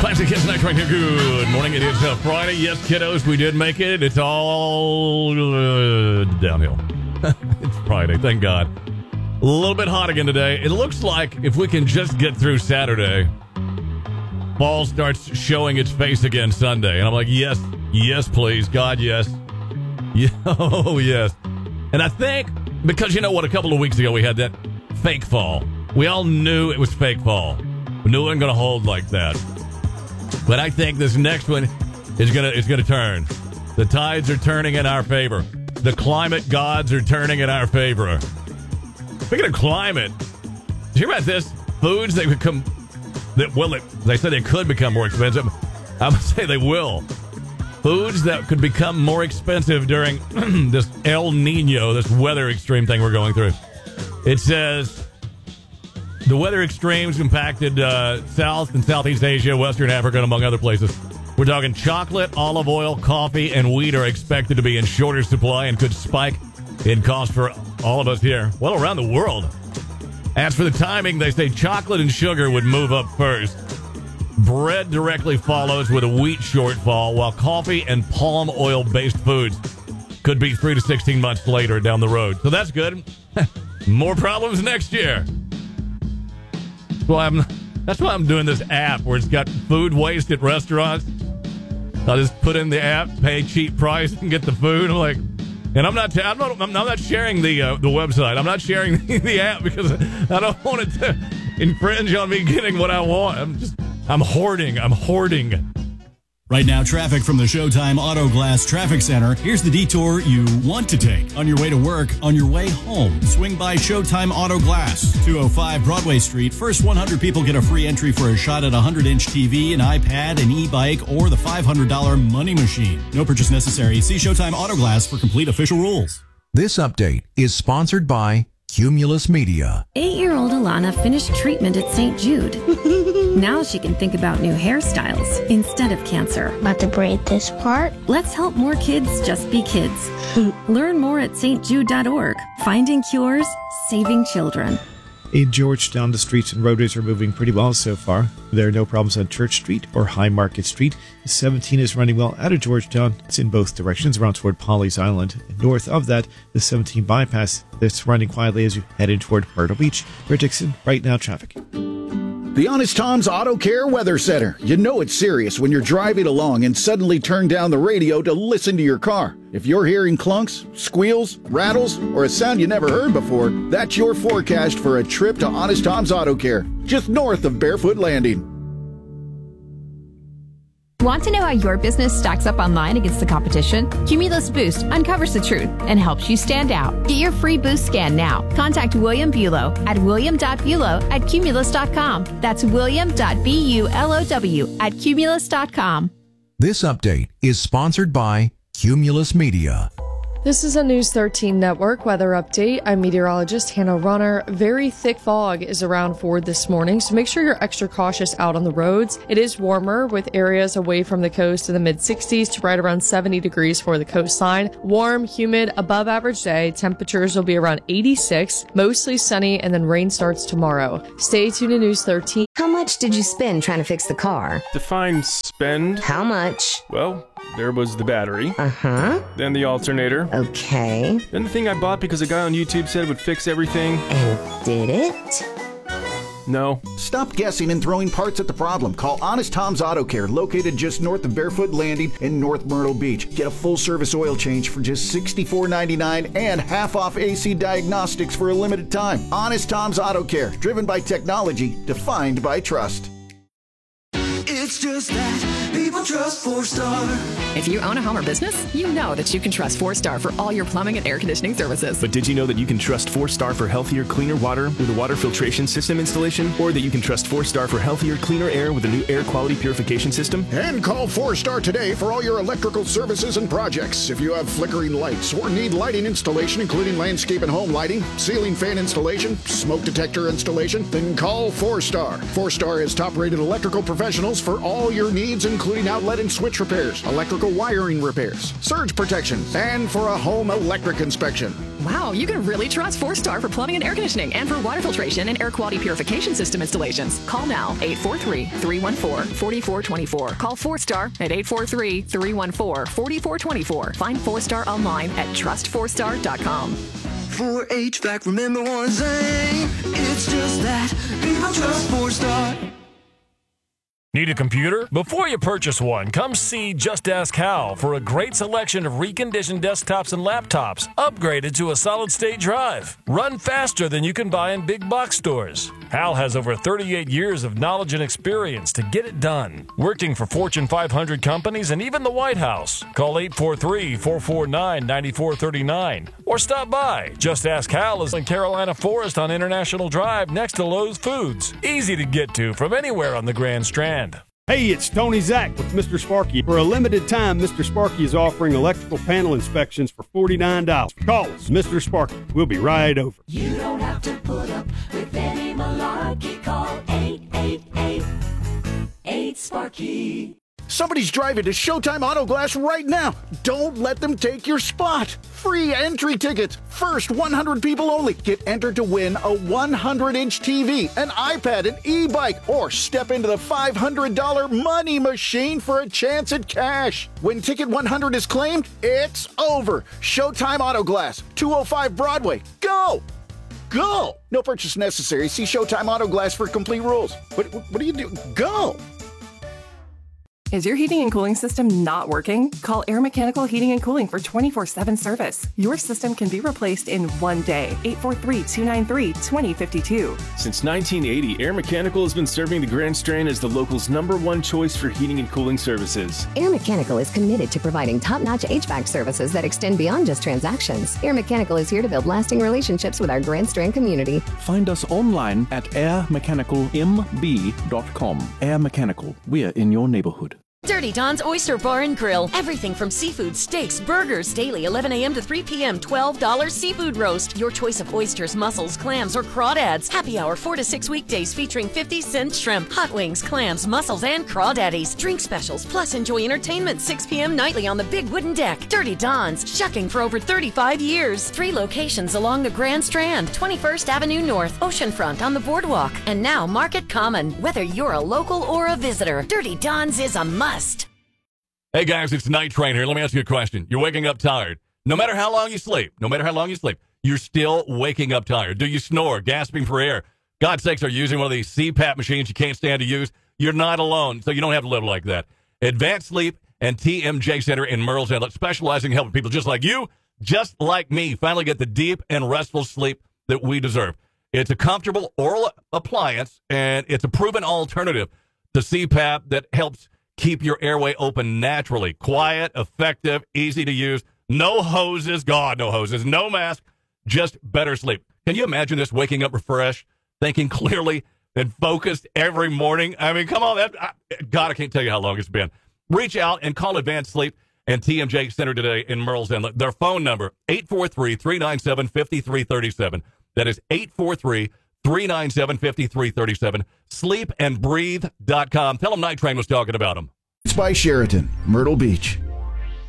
Classic Kids Night right here. Good morning. It is Friday. Yes, kiddos, we did make it. It's all downhill. It's Friday, thank God. A little bit hot again today. It looks like if we can just get through Saturday, fall starts showing its face again Sunday. And I'm like, yes, please. God, yes. Oh, yes. And I think, because you know what, a couple of weeks ago we had that fake fall. We all knew it was fake fall. We knew it wasn't going to hold like that. But I think this next one is gonna turn. The tides are turning in our favor. The climate gods are turning in our favor. Speaking of climate, did you hear about this? Foods they say they could become more expensive. I would say they will. Foods that could become more expensive during this El Nino, this weather extreme thing we're going through. It says the weather extremes impacted South and Southeast Asia, Western Africa, and among other places. We're talking chocolate, olive oil, coffee, and wheat are expected to be in shorter supply and could spike in cost for all of us here. Well, around the world. As for the timing, they say chocolate and sugar would move up first. Bread directly follows with a wheat shortfall, while coffee and palm oil-based foods could be 3 to 16 months later down the road. So that's good. More problems next year. That's why I'm doing this app where it's got food waste at restaurants. I'll just put in the app, pay cheap price, and get the food. I'm like, and I'm not sharing the website. I'm not sharing the app because I don't want it to infringe on me getting what I want. I'm hoarding. Right now, traffic from the Showtime Auto Glass Traffic Center. Here's the detour you want to take. On your way to work, on your way home, swing by Showtime Auto Glass, 205 Broadway Street. First 100 people get a free entry for a shot at a 100-inch TV, an iPad, an e-bike, or the $500 money machine. No purchase necessary. See Showtime Auto Glass for complete official rules. This update is sponsored by Cumulus Media. 8-year-old Alana finished treatment at St. Jude. Now she can think about new hairstyles instead of cancer. About to braid this part? Let's help more kids just be kids. Learn more at stjude.org. Finding cures, saving children. In Georgetown, the streets and roadways are moving pretty well so far. There are no problems on Church Street or High Market Street. The 17 is running well out of Georgetown. It's in both directions around toward Polly's Island. And north of that, the 17 bypass that's running quietly as you head in toward Myrtle Beach. For Dixon, right now traffic. The Honest Tom's Auto Care Weather Center. You know it's serious when you're driving along and suddenly turn down the radio to listen to your car. If you're hearing clunks, squeals, rattles, or a sound you never heard before, that's your forecast for a trip to Honest Tom's Auto Care, just north of Barefoot Landing. Want to know how your business stacks up online against the competition? Cumulus Boost uncovers the truth and helps you stand out. Get your free Boost scan now. Contact William Bulow at william.bulow@cumulus.com. That's william.bulow@cumulus.com. This update is sponsored by Cumulus Media. This is a News 13 Network weather update. I'm meteorologist Hannah Runner. Very thick fog is around Ford this morning, so make sure you're extra cautious out on the roads. It is warmer with areas away from the coast in the mid-60s to right around 70 degrees for the coastline. Warm, humid, above average day. Temperatures will be around 86, mostly sunny, and then rain starts tomorrow. Stay tuned to News 13. How much did you spend trying to fix the car? Define spend. How much? Well, there was the battery. Uh-huh. Then the alternator. Okay. Then the thing I bought because a guy on YouTube said would fix everything. And did it? No. Stop guessing and throwing parts at the problem. Call Honest Tom's Auto Care, located just north of Barefoot Landing in North Myrtle Beach. Get a full-service oil change for just $64.99 and half-off AC diagnostics for a limited time. Honest Tom's Auto Care, driven by technology, defined by trust. It's just that people trust 4-Star. If you own a home or business, you know that you can trust 4-Star for all your plumbing and air conditioning services. But did you know that you can trust 4-Star for healthier, cleaner water with a water filtration system installation? Or that you can trust 4-Star for healthier, cleaner air with a new air quality purification system? And call 4-Star today for all your electrical services and projects. If you have flickering lights or need lighting installation, including landscape and home lighting, ceiling fan installation, smoke detector installation, then call 4-Star. 4-Star is top-rated electrical professionals for all your needs, including outlet and switch repairs, electrical wiring repairs, surge protection, and for a home electric inspection. Wow, you can really trust 4-Star for plumbing and air conditioning and for water filtration and air quality purification system installations. Call now, 843-314-4424. Call 4-Star at 843-314-4424. Find 4-Star online at trust4star.com. For HVAC, remember one thing, it's just that people trust 4-Star. Need a computer? Before you purchase one, come see Just Ask Hal for a great selection of reconditioned desktops and laptops, upgraded to a solid-state drive. Run faster than you can buy in big box stores. Hal has over 38 years of knowledge and experience to get it done, working for Fortune 500 companies and even the White House. Call 843-449-9439 or stop by. Just Ask Hal is in Carolina Forest on International Drive next to Lowe's Foods. Easy to get to from anywhere on the Grand Strand. Hey, it's Tony Zach with Mr. Sparky. For a limited time, Mr. Sparky is offering electrical panel inspections for $49. Call us, Mr. Sparky. We'll be right over. You don't have to put up with any malarkey. Call 888-8-SPARKY. Somebody's driving to Showtime Auto Glass right now. Don't let them take your spot. Free entry tickets. First 100 people only. Get entered to win a 100-inch TV, an iPad, an e-bike, or step into the $500 money machine for a chance at cash. When Ticket 100 is claimed, it's over. Showtime Auto Glass, 205 Broadway. Go! Go! No purchase necessary. See Showtime Auto Glass for complete rules. What do you do? Go! Is your heating and cooling system not working? Call Air Mechanical Heating and Cooling for 24/7 service. Your system can be replaced in one day. 843-293-2052. Since 1980, Air Mechanical has been serving the Grand Strand as the local's #1 choice for heating and cooling services. Air Mechanical is committed to providing top-notch HVAC services that extend beyond just transactions. Air Mechanical is here to build lasting relationships with our Grand Strand community. Find us online at airmechanicalmb.com. Air Mechanical, we're in your neighborhood. Dirty Don's Oyster Bar and Grill. Everything from seafood, steaks, burgers, daily 11 a.m. to 3 p.m. $12 seafood roast. Your choice of oysters, mussels, clams, or crawdads. Happy hour 4 to 6 weekdays featuring 50-cent shrimp, hot wings, clams, mussels, and crawdaddies. Drink specials, plus enjoy entertainment 6 p.m. nightly on the big wooden deck. Dirty Don's, shucking for over 35 years. 3 locations along the Grand Strand, 21st Avenue North, Oceanfront on the boardwalk, and now Market Common. Whether you're a local or a visitor, Dirty Don's is a must. Hey guys, it's Night Train here. Let me ask you a question. You're waking up tired. No matter how long you sleep, you're still waking up tired. Do you snore, gasping for air? God's sakes, are you using one of these CPAP machines you can't stand to use? You're not alone, so you don't have to live like that. Advanced Sleep and TMJ Center in Merle's Inlet, specializing in helping people just like you, just like me, finally get the deep and restful sleep that we deserve. It's a comfortable oral appliance, and it's a proven alternative to CPAP that helps keep your airway open naturally. Quiet, effective, easy to use. No hoses. God, no hoses. No mask. Just better sleep. Can you imagine this, waking up refreshed, thinking clearly, and focused every morning? I mean, come on. God, I can't tell you how long it's been. Reach out and call Advanced Sleep and TMJ Center today in Merle's Inlet. Their phone number, 843-397-5337. That is 843-397-5337. Sleepandbreathe.com. Tell them Night Train was talking about them. It's by Sheraton, Myrtle Beach.